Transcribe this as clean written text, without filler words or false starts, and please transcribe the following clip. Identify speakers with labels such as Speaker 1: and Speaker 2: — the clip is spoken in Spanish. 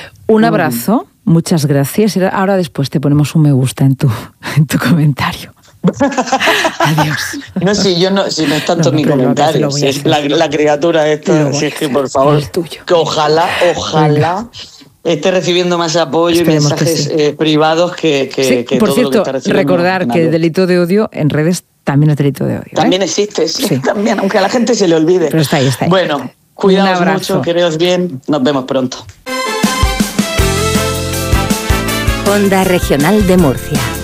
Speaker 1: Un abrazo, muchas gracias. Ahora después te ponemos un me gusta en tu comentario. Adiós.
Speaker 2: No, si no es tanto mi comentario, si es la criatura esta, si es que por favor, que ojalá esté recibiendo más apoyo. Esperemos y mensajes privados que
Speaker 1: por
Speaker 2: todo
Speaker 1: cierto,
Speaker 2: lo que está recibiendo.
Speaker 1: Recordar que el delito de odio en redes también es delito de odio.
Speaker 2: También existe, sí, también, aunque a la gente se le olvide.
Speaker 1: Pero está ahí.
Speaker 2: Bueno, cuidaos mucho, quedaos bien, nos vemos pronto.
Speaker 3: Onda Regional de Murcia.